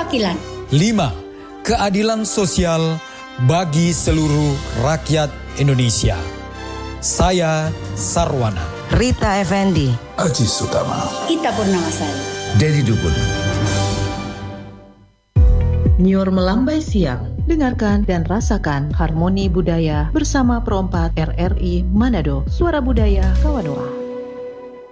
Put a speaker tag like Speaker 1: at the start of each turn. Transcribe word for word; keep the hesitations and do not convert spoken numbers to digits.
Speaker 1: keterwakilan.
Speaker 2: Lima, keadilan sosial bagi seluruh rakyat Indonesia. Saya Sarwana.
Speaker 3: Rita Effendi.
Speaker 4: Aji Sutama.
Speaker 1: Ita Purnamasari.
Speaker 5: Dedi Dukun.
Speaker 6: Nyor melambai siang. Dengarkan dan rasakan harmoni budaya bersama Pro empat R R I Manado, Suara Budaya Kawadoa.